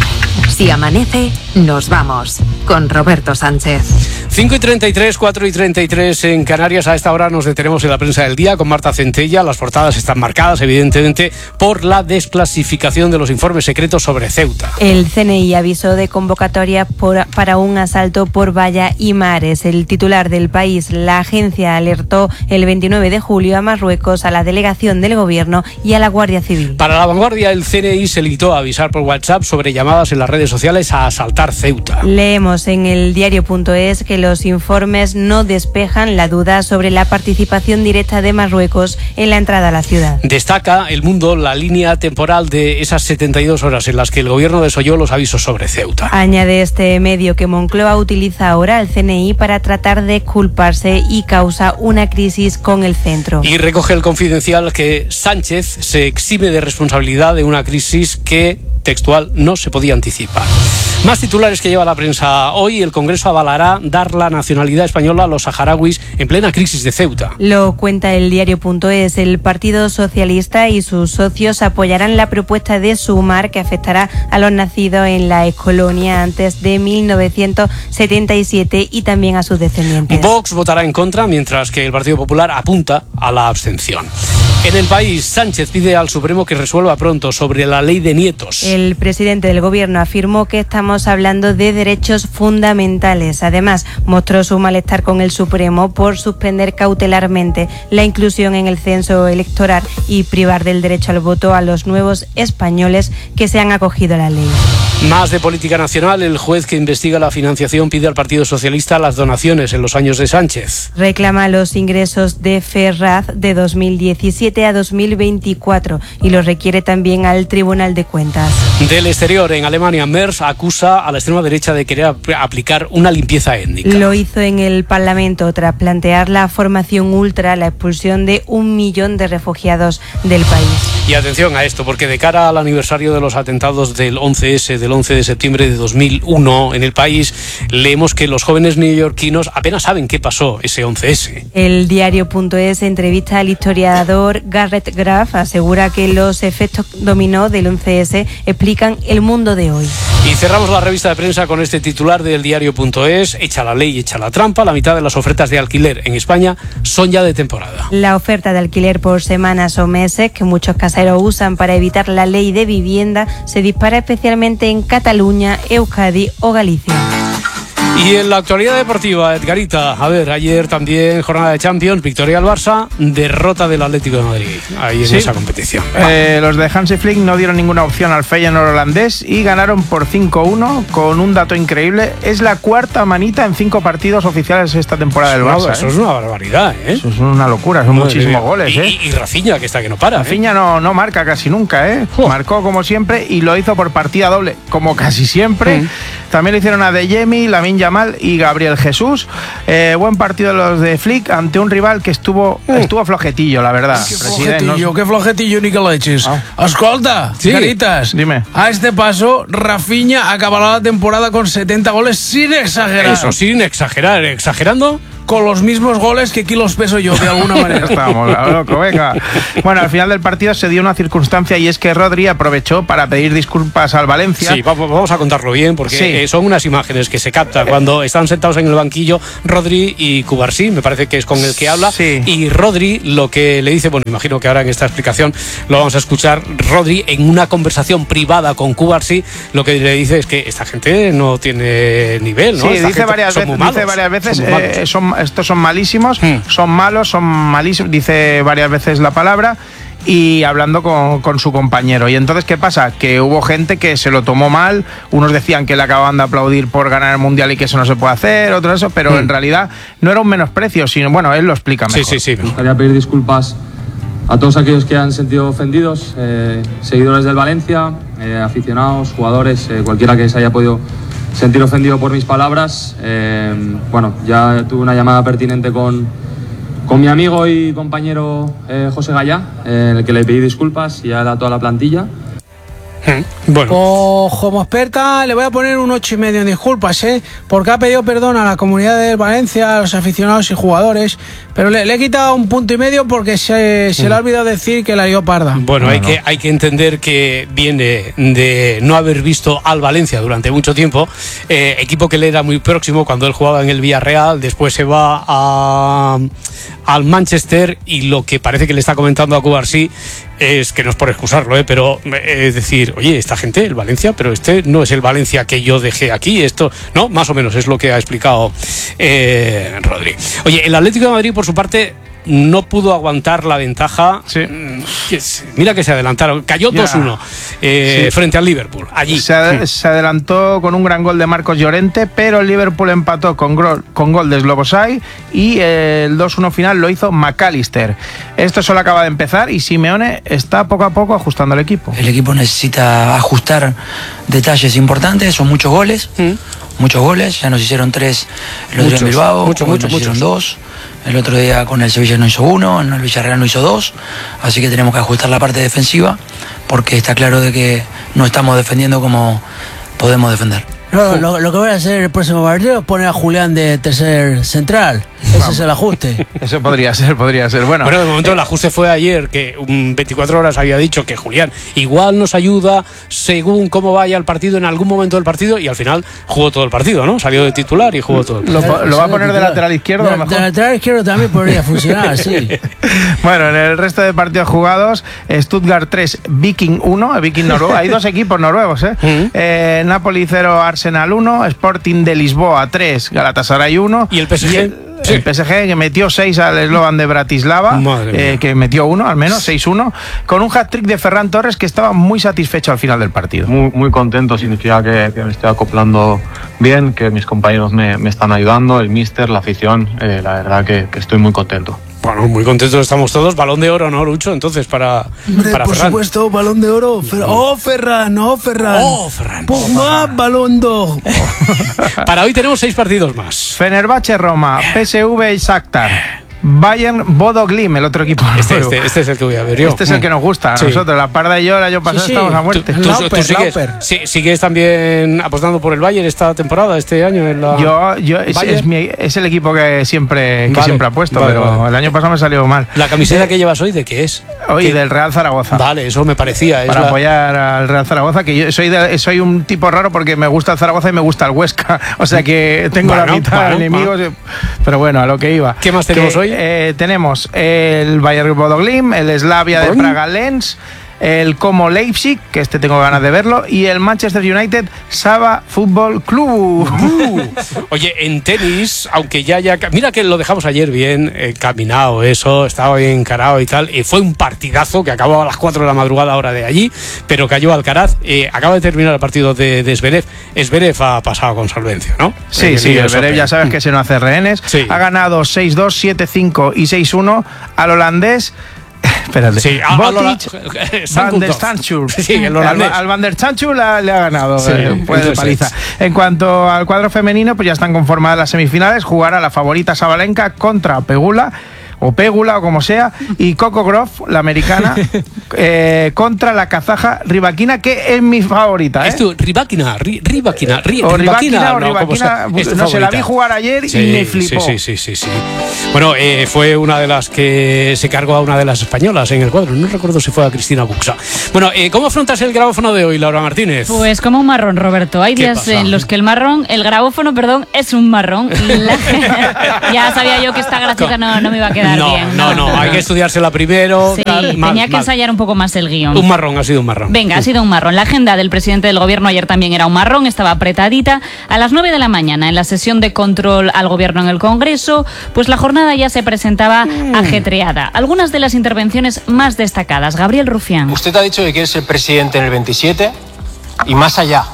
Si amanece, nos vamos con Roberto Sánchez. cinco y treinta y tres, cuatro y treinta y tres en Canarias. A esta hora nos detenemos en la prensa del día con Marta Centella. Las portadas están marcadas, evidentemente, por la desclasificación de los informes secretos sobre Ceuta. El C N I avisó de convocatoria por, para un asalto por valla y mares. El titular del País, la agencia alertó el veintinueve de julio a Marruecos, a la delegación del Gobierno y a la Guardia Civil. Para La Vanguardia, el C N I se limitó a avisar por WhatsApp sobre llamadas en las redes sociales a asaltar Ceuta. Leemos en el diario punto es que los informes no despejan la duda sobre la participación directa de Marruecos en la entrada a la ciudad. Destaca El Mundo la línea temporal de esas setenta y dos horas en las que el gobierno desoyó los avisos sobre Ceuta. Añade este medio que Moncloa utiliza ahora al C N I para tratar de culparse y causa una crisis con el centro. Y recoge el Confidencial que Sánchez se exime de responsabilidad de una crisis que, textual, no se podía anticipar. Más titulares que lleva la prensa hoy. El Congreso avalará dar la nacionalidad española a los saharauis en plena crisis de Ceuta. Lo cuenta el diario punto es. El Partido Socialista y sus socios apoyarán la propuesta de Sumar, que afectará a los nacidos en la excolonia antes de mil novecientos setenta y siete y también a sus descendientes. Vox votará en contra, mientras que el Partido Popular apunta a la abstención. En El País, Sánchez pide al Supremo que resuelva pronto sobre la ley de nietos. El presidente del Gobierno afirmó que estamos hablando de derechos fundamentales. Además, mostró su malestar con el Supremo por suspender cautelarmente la inclusión en el censo electoral y privar del derecho al voto a los nuevos españoles que se han acogido a la ley. Más de política nacional. El juez que investiga la financiación pide al Partido Socialista las donaciones en los años de Sánchez. Reclama los ingresos de Ferraz de dos mil diecisiete a dos mil veinticuatro y los requiere también al Tribunal de Cuentas. Del exterior, en Alemania, Merz acusa a la extrema derecha de querer aplicar una limpieza étnica. Lo hizo en el Parlamento tras plantear la formación ultra la expulsión de un millón de refugiados del país. Y atención a esto, porque de cara al aniversario de los atentados del once ese, del once de septiembre de dos mil uno en el país, leemos que los jóvenes neoyorquinos apenas saben qué pasó ese once ese. El diario punto es entrevista al historiador Garrett Graff, asegura que los efectos dominó del once ese explican el mundo de hoy. Y cerramos la revista de prensa con este titular del diario punto es: echa la ley, echa la trampa. La mitad de las ofertas de alquiler en España son ya de temporada. La oferta de alquiler por semanas o meses que muchos caseros usan para evitar la ley de vivienda se dispara especialmente en Cataluña, Euskadi o Galicia. Y en la actualidad deportiva, Edgarita, a ver, ayer también jornada de Champions, victoria al Barça, derrota del Atlético de Madrid, ahí en sí. esa competición. Eh, los de Hansi Flick no dieron ninguna opción al Feyenoord holandés y ganaron por cinco uno con un dato increíble. Es la cuarta manita en cinco partidos oficiales esta temporada del Barça. Eso ¿eh? es una barbaridad, ¿eh? Eso es una locura, son Madre muchísimos mía. goles, ¿eh? Y, y Rafinha, que está que no para. Rafinha ¿eh? no, no marca casi nunca, ¿eh? Oh. Marcó como siempre y lo hizo por partida doble, como casi siempre. Mm. También lo hicieron a De Jemi, Lamine Yamal y Gabriel Jesús. Eh, buen partido de los de Flick ante un rival que estuvo uh. estuvo flojetillo, la verdad. Qué flojetillo, no... qué flojetillo, ni que leches. Ah. Escolta, sí. Caritas. Dime. A este paso, Rafinha acabará la temporada con setenta goles sin exagerar. Eso, sin exagerar. ¿Exagerando? Con los mismos goles que aquí los peso yo, de alguna manera. Estamos, loco, venga. Bueno, al final del partido se dio una circunstancia y es que Rodri aprovechó para pedir disculpas al Valencia. Sí, vamos a contarlo bien, porque sí. eh, son unas imágenes que se captan cuando están sentados en el banquillo Rodri y Cubarsí, me parece que es con el que habla. Sí. Y Rodri lo que le dice, bueno, imagino que ahora en esta explicación lo vamos a escuchar, Rodri en una conversación privada con Cubarsí, lo que le dice es que esta gente no tiene nivel, ¿no? Sí, esta dice varias, veces, dice varias veces, son eh, son estos son malísimos, hmm. son malos, son malísimos, dice varias veces la palabra y hablando con, con su compañero. Y entonces, ¿qué pasa? Que hubo gente que se lo tomó mal, unos decían que le acababan de aplaudir por ganar el Mundial y que eso no se puede hacer, otros eso, pero hmm. en realidad no era un menosprecio, sino, bueno, él lo explica mejor. Sí, sí, sí. Me gustaría pedir disculpas a todos aquellos que han sentido ofendidos, eh, seguidores del Valencia, eh, aficionados, jugadores, eh, cualquiera que se haya podido sentir ofendido por mis palabras. Eh, bueno, ya tuve una llamada pertinente con, con mi amigo y compañero eh, José Gallá, eh, en el que le pedí disculpas y a toda la plantilla. Bueno. Pues como experta le voy a poner un ocho y medio en disculpas, ¿eh? Porque ha pedido perdón a la comunidad de Valencia, a los aficionados y jugadores, pero le, le he quitado un punto y medio porque se, se le ha olvidado decir que la dio parda. Bueno, no, hay, no. Que, hay que entender que viene de no haber visto al Valencia durante mucho tiempo, eh, equipo que le era muy próximo cuando él jugaba en el Villarreal, después se va a, al Manchester y lo que parece que le está comentando a Cubarsí es que no es por excusarlo, ¿eh? Pero es decir, oye, esta gente, el Valencia, pero este no es el Valencia que yo dejé aquí, esto, no, más o menos es lo que ha explicado eh, Rodri. Oye, el Atlético de Madrid, por su parte, no pudo aguantar la ventaja. Sí. Mira que se adelantaron, cayó yeah. dos uno eh, sí. frente al Liverpool, allí. Se, ad- se adelantó con un gran gol de Marcos Llorente, pero el Liverpool empató con, gro- con gol de Slobosai y eh, el dos uno final lo hizo McAllister. Esto solo acaba de empezar y Simeone está poco a poco ajustando el equipo. El equipo necesita ajustar detalles importantes, son muchos goles, mm. muchos goles, ya nos hicieron tres el otro día en Bilbao, mucho, mucho, nos hicieron muchos. dos. El otro día con el Sevilla no hizo uno, en el Villarreal no hizo dos, así que tenemos que ajustar la parte defensiva porque está claro de que no estamos defendiendo como podemos defender. No, lo, lo que voy a hacer el próximo partido es poner a Julián de tercer central. Ese Vamos. es el ajuste. Eso podría ser, podría ser. Bueno, bueno de momento eh, el ajuste fue ayer, que um, veinticuatro horas había dicho que Julián igual nos ayuda según cómo vaya el partido en algún momento del partido y al final jugó todo el partido, ¿no? Salió de titular y jugó todo el partido. ¿Lo, lo va a poner de lateral izquierdo? De, a lo mejor? de lateral izquierdo también podría funcionar, sí. Bueno, en el resto de partidos jugados, Stuttgart tres, Viking uno, Viking Noruega. Hay dos equipos noruegos, ¿eh? Uh-huh. eh Napoli cero, Arsenal uno, Sporting de Lisboa tres, Galatasaray uno. ¿Y el P S G? Y el, Sí. El P S G que metió seis al Slovan de Bratislava, eh, que metió uno al menos, seis uno, con un hat-trick de Ferran Torres que estaba muy satisfecho al final del partido. Muy, muy contento, significa que, que me estoy acoplando bien, que mis compañeros me, me están ayudando, el míster, la afición, eh, la verdad que, que estoy muy contento. Bueno, muy contentos estamos todos. Balón de oro, ¿no, Lucho? Entonces, para, Hombre, para por Ferran. supuesto, balón de oro. Fer- ¡Oh, Ferran! ¡Oh, Ferran! ¡Oh, Ferran! ¡Pues más balón de oro! Para hoy tenemos seis partidos más. Fenerbahce, Roma, P S V y Shakhtar. Bayern, Bodo Glimt, el otro equipo. Este, este, este es el que voy a ver yo. Este es el que nos gusta a sí. nosotros. La Parda y yo el año pasado sí, sí. estamos a muerte. ¿Tú, tú, Lauper, tú sigues, sí, sigues también apostando por el Bayern esta temporada, este año? En la yo, yo es, es, mi, es el equipo que siempre, que vale. siempre apuesto, vale, pero vale. el año pasado me salió mal. ¿La camiseta eh, que llevas hoy de qué es? Hoy ¿Qué? Del Real Zaragoza. Vale, eso me parecía. Para es apoyar la... al Real Zaragoza, que yo soy, de, soy un tipo raro porque me gusta el Zaragoza y me gusta el Huesca. O sea que tengo bueno, la mitad bueno, de enemigos. Bueno. Pero bueno, a lo que iba. ¿Qué más tenemos que, hoy? Eh, tenemos el Bayern Bodo Glimt, el Slavia de Praga Lens, el Como Leipzig, que este tengo ganas de verlo, y el Manchester United Saba Fútbol Club. Uh, oye, en tenis, aunque ya ya mira que lo dejamos ayer bien encaminado, eso, estaba bien encarado y tal, y fue un partidazo que acabó a las cuatro de la madrugada hora de allí, pero cayó Alcaraz. Eh, acaba de terminar el partido de, de Zverev. Zverev ha pasado con solvencia, ¿no? Sí, el sí, Zverev ya sabes que se no hace rehenes. Sí. Ha ganado seis dos, siete cinco y seis uno al holandés. Espérate. Sí, a, Botic, a Van der Stanchur. Sí, el holandés. Al, al Van der Stanchur le ha ganado. Sí, eh, pues de paliza. En cuanto al cuadro femenino, pues ya están conformadas las semifinales. Jugará la favorita Sabalenka contra Pegula, o Pegula, o como sea, y Coco Gauff, la americana, eh, contra la kazaja Rybakina, que es mi favorita. ¿eh? Esto, Rybakina, Rybakina, Rybakina, o Rybakina, o no, Rybakina, no, no se la vi jugar ayer sí, y me flipó. Sí, sí, sí, sí, sí. Bueno, eh, fue una de las que se cargó a una de las españolas en el cuadro. No recuerdo si fue a Cristina Buxa. Bueno, eh, ¿cómo afrontas el grabófono de hoy, Laura Martínez? Pues como un marrón, Roberto. Hay días pasa? en los que el marrón, el grabófono, perdón, es un marrón. La... ya sabía yo que esta graciosa no, no me iba a quedar no, bien. No, no, no. Hay que estudiársela primero. Sí, tal, tenía mal, que mal. ensayar un poco más el guión. Un marrón, ha sido un marrón. Venga, ha sido un marrón. La agenda del presidente del gobierno ayer también era un marrón, estaba apretadita. A las nueve de la mañana, en la sesión de control al gobierno en el Congreso, pues la jornada ya se presentaba mm. ajetreada. Algunas de las intervenciones más destacadas. Gabriel Rufián. Usted ha dicho que quiere ser presidente en el veintisiete y más allá.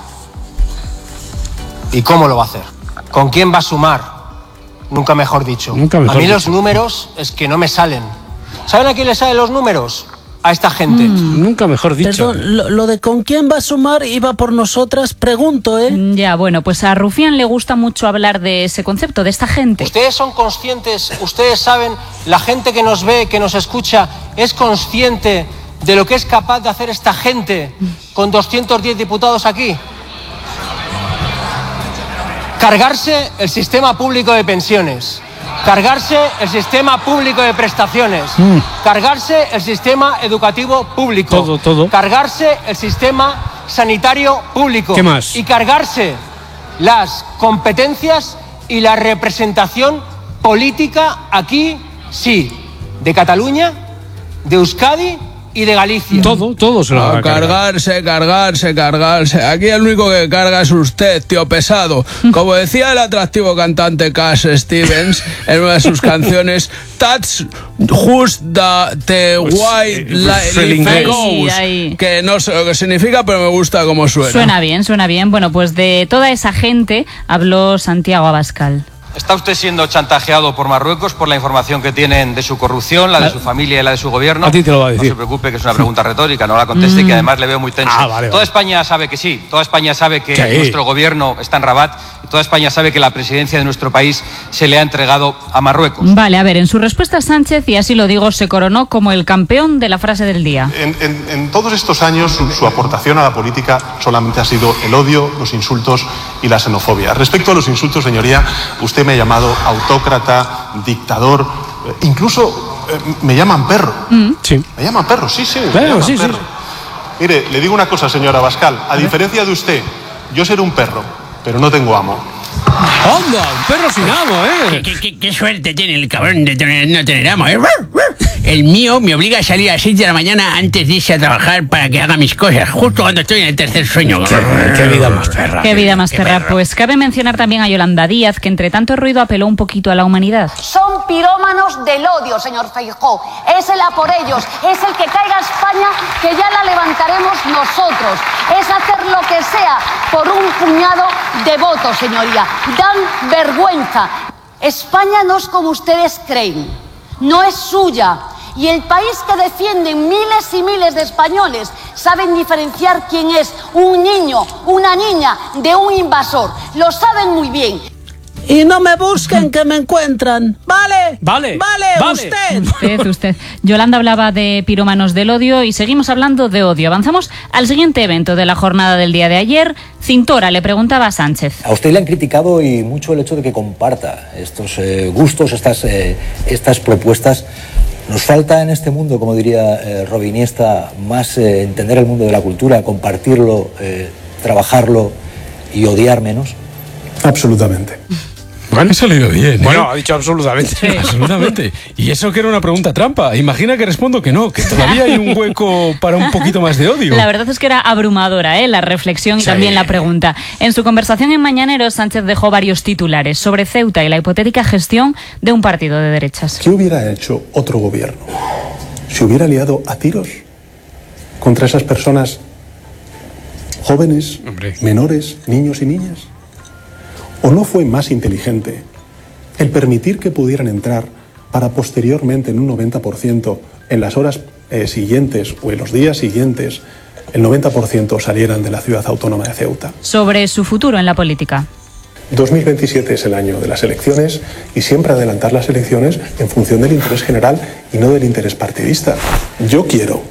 ¿Y cómo lo va a hacer? ¿Con quién va a sumar? Nunca mejor dicho. Nunca mejor a mí dicho. los números es que no me salen. ¿Saben a quién le salen los números? A esta gente. Mm, nunca mejor dicho. Perdón, lo, lo de con quién va a sumar iba por nosotras, pregunto, ¿eh? Ya, bueno, pues a Rufián le gusta mucho hablar de ese concepto, de esta gente. Ustedes son conscientes, ustedes saben, la gente que nos ve, que nos escucha, es consciente de lo que es capaz de hacer esta gente con doscientos diez diputados aquí. Cargarse el sistema público de pensiones, cargarse el sistema público de prestaciones, mm. cargarse el sistema educativo público, todo, todo. cargarse el sistema sanitario público. ¿Qué más? Y cargarse las competencias y la representación política aquí, sí, de Cataluña, de Euskadi y de Galicia. Todo, todo se lo va a cargar. Cargarse, cargarse, cargarse. Aquí el único que carga es usted, tío pesado. Como decía el atractivo cantante Cass Stevens en una de sus canciones, That's just the, the white life goes. Que no sé lo que significa, pero me gusta cómo suena. Suena bien, suena bien. Bueno, pues de toda esa gente habló Santiago Abascal. ¿Está usted siendo chantajeado por Marruecos por la información que tienen de su corrupción, la de su familia y la de su gobierno? A ti te lo va a decir. No se preocupe, que es una pregunta retórica, no la conteste, mm. que además le veo muy tenso. Ah, vale, vale. Toda España sabe que sí, toda España sabe que sí. nuestro gobierno está en Rabat, y toda España sabe que la presidencia de nuestro país se le ha entregado a Marruecos. Vale, a ver, en su respuesta Sánchez, y así lo digo, se coronó como el campeón de la frase del día. En, en, en todos estos años su, su aportación a la política solamente ha sido el odio, los insultos y la xenofobia. Respecto a los insultos, señoría, usted me ha llamado autócrata, dictador, eh, incluso eh, me llaman perro. Mm. Sí. Me llaman perro, sí, sí. Me claro, llaman sí, perro. sí. Mire, le digo una cosa, señora Abascal. A, a diferencia de usted, yo seré un perro, pero no tengo amo. ¡Anda! Un perro sin amo, ¿eh? ¿Qué, qué, qué suerte tiene el cabrón de tener, no tener amo, ¿eh? El mío me obliga a salir a las seis de la mañana antes de irse a trabajar para que haga mis cosas, justo cuando estoy en el tercer sueño. Qué, qué vida más perra. Qué vida más perra. Pues cabe mencionar también a Yolanda Díaz, que entre tanto ruido apeló un poquito a la humanidad. Son pirómanos del odio, señor Feijóo. Es el a por ellos, es el que caiga a España, que ya la levantaremos nosotros. Es hacer lo que sea por un puñado de votos, señoría. Dan vergüenza. España no es como ustedes creen, no es suya. Y el país que defienden miles y miles de españoles saben diferenciar quién es un niño, una niña de un invasor. Lo saben muy bien. Y no me busquen que me encuentran. ¿Vale? Vale. Vale, vale. usted. Usted, usted. Yolanda hablaba de pirómanos del odio y seguimos hablando de odio. Avanzamos al siguiente evento de la jornada del día de ayer. Cintora le preguntaba a Sánchez. A usted le han criticado y mucho el hecho de que comparta estos eh, gustos, estas, eh, estas propuestas. Nos falta en este mundo, como diría eh, Robin Iniesta, más eh, entender el mundo de la cultura, compartirlo, eh, trabajarlo y odiar menos. Absolutamente. Bueno, ha salido bien, ¿eh? Bueno, ha dicho absolutamente. Sí. Absolutamente. Y eso que era una pregunta trampa. Imagina que respondo que no, que todavía hay un hueco para un poquito más de odio. La verdad es que era abrumadora, ¿eh? La reflexión y sí. también la pregunta. En su conversación en Mañaneros, Sánchez dejó varios titulares sobre Ceuta y la hipotética gestión de un partido de derechas. ¿Qué hubiera hecho otro gobierno? ¿Se hubiera liado a tiros contra esas personas jóvenes, Hombre. menores, niños y niñas? ¿O no fue más inteligente el permitir que pudieran entrar para posteriormente en un noventa por ciento en las horas eh, siguientes o en los días siguientes el noventa por ciento salieran de la ciudad autónoma de Ceuta? Sobre su futuro en la política. dos mil veintisiete es el año de las elecciones y siempre adelantar las elecciones en función del interés general y no del interés partidista. Yo quiero,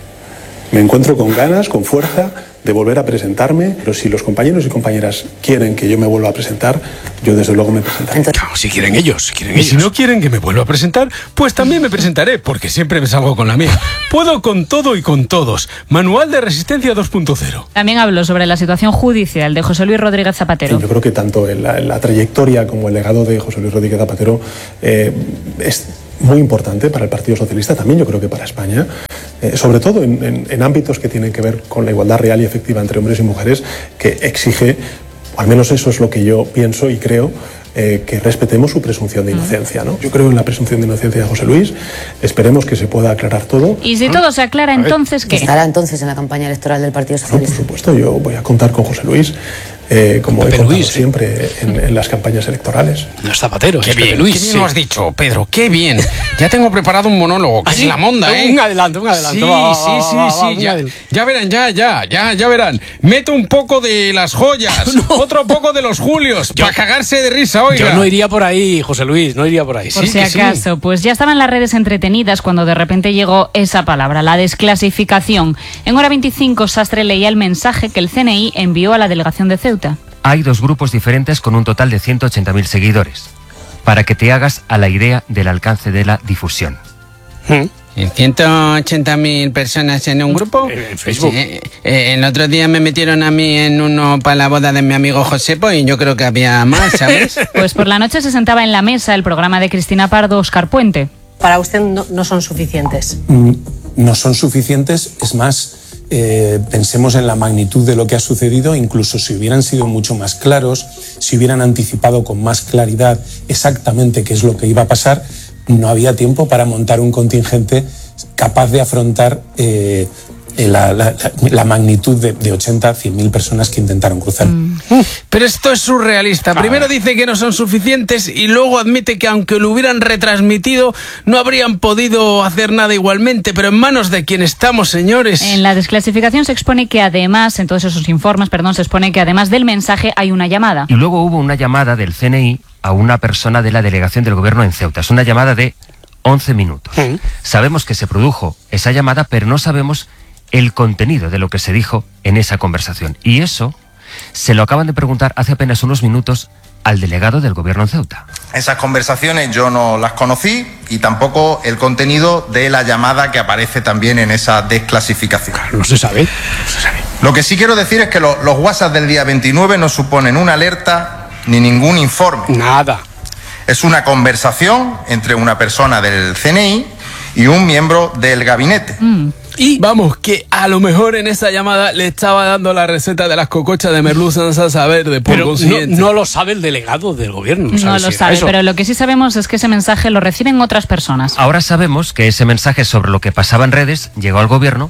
me encuentro con ganas, con fuerza de volver a presentarme, pero si los compañeros y compañeras quieren que yo me vuelva a presentar, yo desde luego me presentaré. Claro, si quieren ellos, si quieren y ellos. Si no quieren que me vuelva a presentar, pues también me presentaré, porque siempre me salgo con la mía. Puedo con todo y con todos. Manual de Resistencia dos punto cero. También habló sobre la situación judicial de José Luis Rodríguez Zapatero. Sí, yo creo que tanto en la, en la trayectoria como el legado de José Luis Rodríguez Zapatero eh, es muy importante para el Partido Socialista, también yo creo que para España, eh, sobre todo en, en, en ámbitos que tienen que ver con la igualdad real y efectiva entre hombres y mujeres, que exige, o al menos eso es lo que yo pienso y creo, eh, que respetemos su presunción de inocencia, ¿no? Yo creo en la presunción de inocencia de José Luis, esperemos que se pueda aclarar todo. Y si todo se aclara, entonces, ¿qué? ¿Estará entonces en la campaña electoral del Partido Socialista? No, por supuesto, yo voy a contar con José Luis. Eh, como Pepe he contado Luis, siempre en, en las campañas electorales. No es Zapatero, qué es bien, Pepe Luis. Qué bien sí. lo has dicho, Pedro, qué bien. Ya tengo preparado un monólogo, que ¿Ah, es sí? la monda, ¿eh? Un adelanto, un adelanto. Sí, va, sí, va, sí, va, sí. Va, ya, ya verán, ya, ya, ya, ya verán. Meto un poco de las joyas, no. otro poco de los Julios, para cagarse de risa, oiga. Yo no iría por ahí, José Luis, no iría por ahí. Por sí, si acaso, sí. Pues ya estaban las redes entretenidas cuando de repente llegó esa palabra, la desclasificación. En hora veinticinco, Sastre leía el mensaje que el C N I envió a la delegación de Ceuta. Hay dos grupos diferentes con un total de ciento ochenta mil seguidores, para que te hagas a la idea del alcance de la difusión. ¿Mm? ¿ciento ochenta mil personas en un grupo? En Facebook. Sí, eh, el otro día me metieron a mí en uno para la boda de mi amigo Josepo y yo creo que había más, ¿sabes? Pues por la noche se sentaba en la mesa el programa de Cristina Pardo, Óscar Puente. Para usted no, no son suficientes. Mm, no son suficientes, es más... Eh, pensemos en la magnitud de lo que ha sucedido, incluso si hubieran sido mucho más claros, si hubieran anticipado con más claridad exactamente qué es lo que iba a pasar, no había tiempo para montar un contingente capaz de afrontar eh, la, la, la magnitud de, de ochenta, cien mil personas que intentaron cruzar. Mm. Pero esto es surrealista. Primero dice que no son suficientes y luego admite que aunque lo hubieran retransmitido no habrían podido hacer nada igualmente, pero en manos de quién estamos, señores. En la desclasificación se expone que además, en todos esos informes, perdón, se expone que además del mensaje hay una llamada. Y luego hubo una llamada del C N I a una persona de la delegación del gobierno en Ceuta. Es una llamada de once minutos. ¿Mm? Sabemos que se produjo esa llamada, pero no sabemos el contenido de lo que se dijo en esa conversación. Y eso se lo acaban de preguntar hace apenas unos minutos al delegado del gobierno en Ceuta. Esas conversaciones yo no las conocí y tampoco el contenido de la llamada que aparece también en esa desclasificación. No se sabe, no se sabe. Lo que sí quiero decir es que lo, los WhatsApp del día veintinueve no suponen una alerta ni ningún informe. Nada. Es una conversación entre una persona del C N I y un miembro del gabinete. Mm. Y vamos, que a lo mejor en esa llamada le estaba dando la receta de las cocochas de merluza en salsa verde, por pero consiguiente. No, no lo sabe el delegado del gobierno. No, no lo si sabe, pero lo que sí sabemos es que ese mensaje lo reciben otras personas. Ahora sabemos que ese mensaje sobre lo que pasaba en redes llegó al gobierno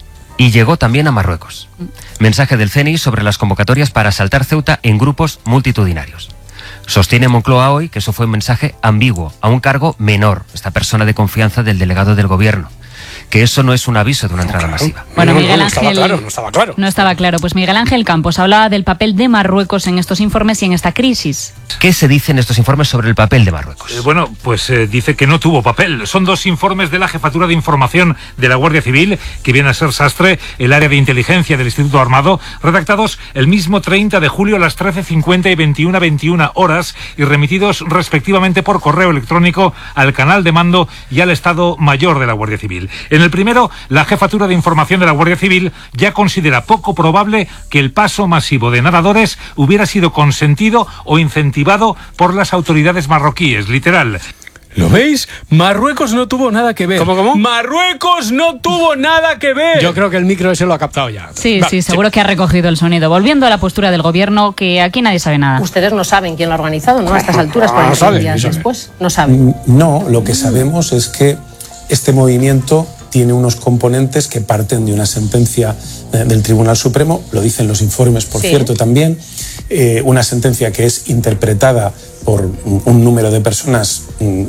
y llegó también a Marruecos. Mensaje del C N I sobre las convocatorias para asaltar Ceuta en grupos multitudinarios. Sostiene Moncloa hoy que eso fue un mensaje ambiguo, a un cargo menor, esta persona de confianza del delegado del gobierno, que eso no es un aviso de una entrada claro. masiva. Bueno, no, Miguel no, no Ángel, estaba claro, no estaba claro. No estaba claro. Pues Miguel Ángel Campos hablaba del papel de Marruecos en estos informes y en esta crisis. ¿Qué se dice en estos informes sobre el papel de Marruecos? Eh, bueno, pues eh, dice que no tuvo papel. Son dos informes de la Jefatura de Información de la Guardia Civil, que viene a ser Sastre, el área de inteligencia del Instituto Armado, redactados el mismo treinta de julio a las trece cincuenta y veintiuna veintiuna horas y remitidos respectivamente por correo electrónico al canal de mando y al Estado Mayor de la Guardia Civil. En En el primero, la Jefatura de Información de la Guardia Civil ya considera poco probable que el paso masivo de nadadores hubiera sido consentido o incentivado por las autoridades marroquíes, literal. ¿Lo veis? Marruecos no tuvo nada que ver. ¿Cómo, cómo? Marruecos no tuvo nada que ver. Yo creo que el micro ese lo ha captado ya. Sí, vale, sí, seguro sí. que ha recogido el sonido. Volviendo a la postura del gobierno, que aquí nadie sabe nada. Ustedes no saben quién lo ha organizado, ¿no? A estas alturas, no, cuarenta no días saben, después. No saben. No, lo que sabemos es que este movimiento tiene unos componentes que parten de una sentencia del Tribunal Supremo, lo dicen los informes, por sí. cierto, también, eh, una sentencia que es interpretada por un número de personas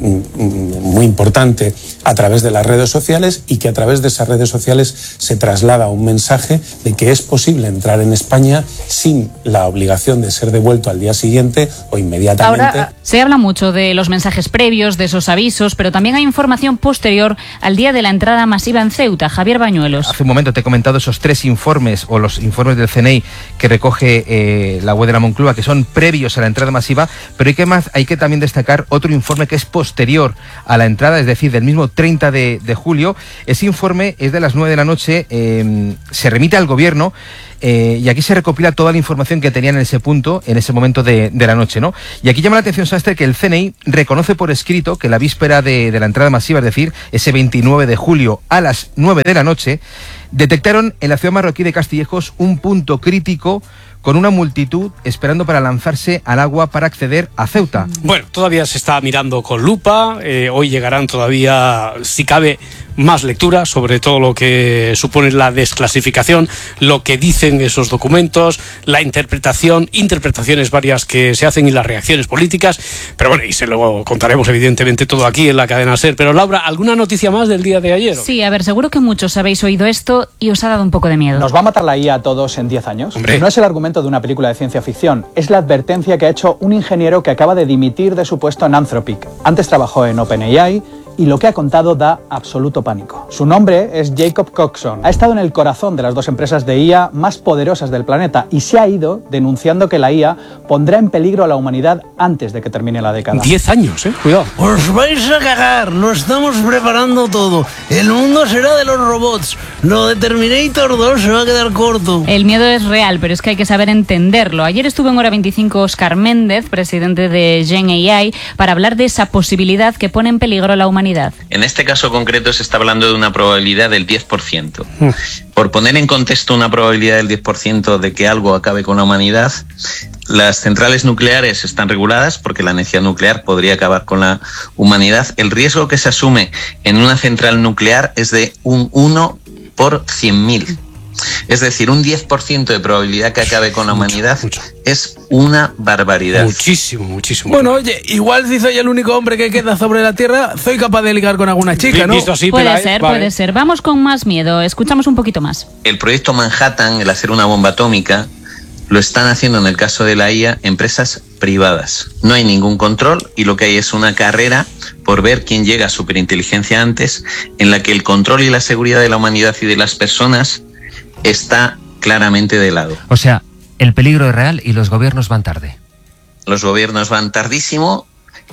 muy importante a través de las redes sociales y que a través de esas redes sociales se traslada un mensaje de que es posible entrar en España sin la obligación de ser devuelto al día siguiente o inmediatamente. Ahora, se habla mucho de los mensajes previos, de esos avisos, pero también hay información posterior al día de la entrada masiva en Ceuta. Javier Bañuelos. Hace un momento te he comentado esos tres informes o los informes del C N I que recoge eh, la web de la Moncloa, que son previos a la entrada masiva, pero hay que más, hay que también destacar otro informe que es posterior a la entrada, es decir, del mismo treinta de julio. Ese informe es de las nueve de la noche, eh, se remite al gobierno eh, y aquí se recopila toda la información que tenían en ese punto, en ese momento de, de la noche, ¿no? Y aquí llama la atención, Sastre, que el C N I reconoce por escrito que la víspera de, de la entrada masiva, es decir, ese veintinueve de julio a las nueve de la noche, detectaron en la ciudad marroquí de Castillejos un punto crítico con una multitud esperando para lanzarse al agua para acceder a Ceuta. Bueno, todavía se está mirando con lupa, eh, hoy llegarán todavía, si cabe, más lecturas sobre todo lo que supone la desclasificación, lo que dicen esos documentos, la interpretación, interpretaciones varias que se hacen y las reacciones políticas, pero bueno, y se lo contaremos evidentemente todo aquí en la cadena SER. Pero Laura, ¿alguna noticia más del día de ayer? Sí, a ver, seguro que muchos habéis oído esto y os ha dado un poco de miedo. ¿Nos va a matar la I A a todos en diez años? Hombre. No es el argumento de una película de ciencia ficción, es la advertencia que ha hecho un ingeniero que acaba de dimitir de su puesto en Anthropic. Antes trabajó en OpenAI y lo que ha contado da absoluto pánico. Su nombre es Jacob Coxon. Ha estado en el corazón de las dos empresas de I A más poderosas del planeta y se ha ido denunciando que la I A pondrá en peligro a la humanidad antes de que termine la década. Diez años, ¿eh? Cuidado. Os vais a cagar, lo estamos preparando todo. El mundo será de los robots. Lo de Terminator dos se va a quedar corto. El miedo es real, pero es que hay que saber entenderlo. Ayer estuvo en Hora veinticinco Óscar Méndez, presidente de Gen A I, para hablar de esa posibilidad que pone en peligro a la humanidad. En este caso concreto se está hablando de una probabilidad del diez por ciento. Por poner en contexto una probabilidad del diez por ciento de que algo acabe con la humanidad, las centrales nucleares están reguladas porque la energía nuclear podría acabar con la humanidad. El riesgo que se asume en una central nuclear es de un uno por cien mil. Es decir, un diez por ciento de probabilidad que acabe con la humanidad mucho, mucho. Es una barbaridad. Muchísimo, muchísimo. Bueno, oye, igual si soy el único hombre que queda sobre la Tierra, soy capaz de ligar con alguna chica, ¿no? Así, puede ser, vale. puede ser. Vamos con más miedo. Escuchamos un poquito más. El proyecto Manhattan, el hacer una bomba atómica, lo están haciendo en el caso de la I A empresas privadas. No hay ningún control y lo que hay es una carrera por ver quién llega a superinteligencia antes, en la que el control y la seguridad de la humanidad y de las personas está claramente de lado. O sea, el peligro es real y los gobiernos van tarde. Los gobiernos van tardísimo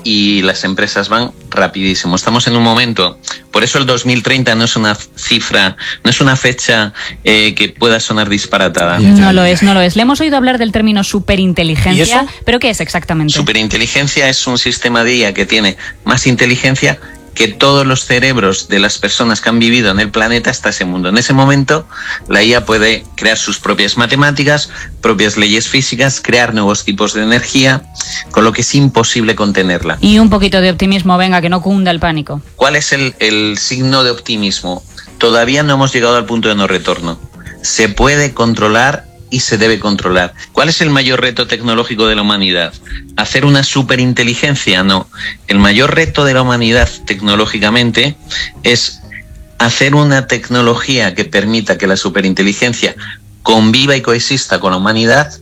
y las empresas van rapidísimo. Estamos en un momento, por eso el dos mil treinta no es una cifra, no es una fecha eh, que pueda sonar disparatada. No lo es, no lo es. Le hemos oído hablar del término superinteligencia, pero ¿qué es exactamente? Superinteligencia es un sistema de I A que tiene más inteligencia que todos los cerebros de las personas que han vivido en el planeta hasta ese mundo. En ese momento, la I A puede crear sus propias matemáticas, propias leyes físicas, crear nuevos tipos de energía, con lo que es imposible contenerla. Y un poquito de optimismo, venga, que no cunda el pánico. ¿Cuál es el, el signo de optimismo? Todavía no hemos llegado al punto de no retorno. Se puede controlar y se debe controlar. ¿Cuál es el mayor reto tecnológico de la humanidad? ¿Hacer una superinteligencia? No. El mayor reto de la humanidad tecnológicamente es hacer una tecnología que permita que la superinteligencia conviva y coexista con la humanidad de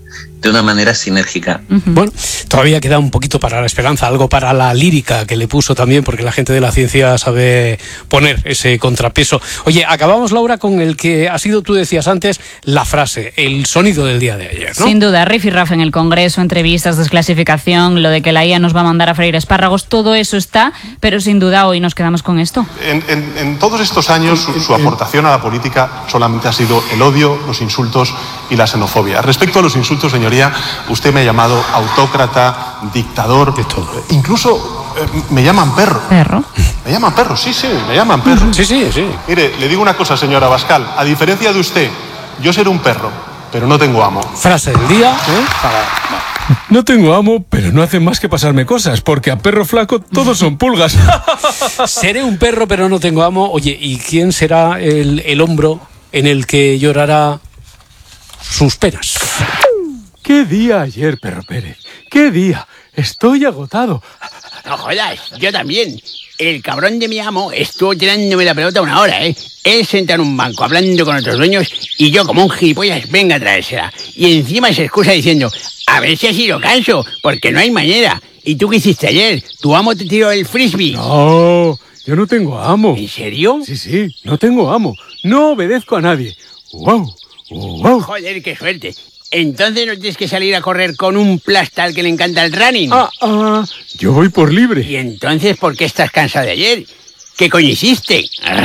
de una manera sinérgica. Uh-huh. Bueno, todavía queda un poquito para la esperanza, algo para la lírica que le puso también, porque la gente de la ciencia sabe poner ese contrapeso. Oye, acabamos, Laura, con el que ha sido, tú decías antes, la frase, el sonido del día de ayer, ¿no? Sin duda, riff y raff en el Congreso, entrevistas, desclasificación, lo de que la I A nos va a mandar a freír espárragos, todo eso está, pero sin duda hoy nos quedamos con esto. En, en, en todos estos años su, su aportación a la política solamente ha sido el odio, los insultos y la xenofobia. Respecto a los insultos, señoría, usted me ha llamado autócrata, dictador, de todo. Incluso eh, me llaman perro. ¿Perro? Me llaman perro, sí, sí, me llaman perro. Sí, sí, sí. Mire, le digo una cosa, señora Abascal, a diferencia de usted, yo seré un perro, pero no tengo amo. Frase del día, ¿eh? Para... No tengo amo, pero no hacen más que pasarme cosas, porque a perro flaco todos son pulgas. Seré un perro, pero no tengo amo. Oye, ¿y quién será el, el hombro en el que llorará sus penas? ¿Qué día ayer, perro Pérez? ¿Qué día? Estoy agotado. No jodas, yo también. El cabrón de mi amo estuvo tirándome la pelota una hora, ¿eh? Él sentado en un banco hablando con otros dueños y yo como un gilipollas venga a traérsela. Y encima se excusa diciendo, a ver si así lo canso, porque no hay manera. ¿Y tú qué hiciste ayer? ¿Tu amo te tiró el frisbee? No, yo no tengo amo. ¿En serio? Sí, sí, no tengo amo. No obedezco a nadie. ¡Wow! ¡Wow! Joder, qué suerte. Entonces no tienes que salir a correr con un plastal que le encanta el running. Ah, ah, yo voy por libre. ¿Y entonces por qué estás cansado de ayer? ¿Qué coño hiciste?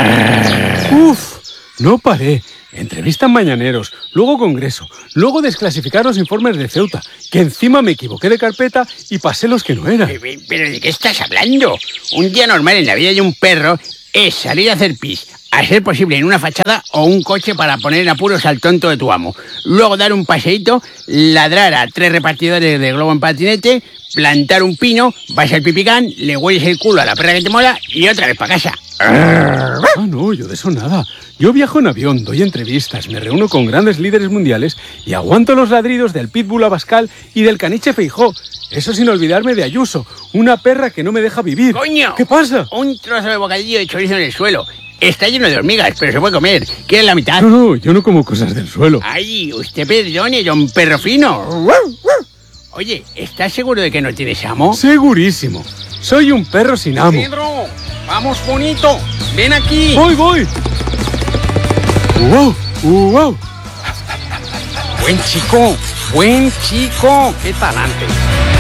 Uf, no paré. Entrevistas mañaneros, luego congreso, luego desclasificar los informes de Ceuta, que encima me equivoqué de carpeta y pasé los que no eran. ¿Pero de qué estás hablando? Un día normal en la vida de un perro es salir a hacer pis, a ser posible en una fachada o un coche para poner en apuros al tonto de tu amo. Luego dar un paseíto, ladrar a tres repartidores de globo en patinete, plantar un pino, vas al pipicán, le hueles el culo a la perra que te mola y otra vez para casa. Ah, no, yo de eso nada. Yo viajo en avión, doy entrevistas, me reúno con grandes líderes mundiales y aguanto los ladridos del pitbull Abascal y del caniche Feijó. Eso sin olvidarme de Ayuso, una perra que no me deja vivir. ¡Coño! ¿Qué pasa? Un trozo de bocadillo de chorizo en el suelo. Está lleno de hormigas, pero se puede comer. ¿Quieres la mitad? No, no, yo no como cosas del suelo. Ay, usted perdone, don perro fino. Oye, ¿estás seguro de que no tienes amo? Segurísimo. Soy un perro sin amo. Pedro, vamos bonito. Ven aquí. Voy, voy. Wow, wow. Buen chico, buen chico. Qué talante.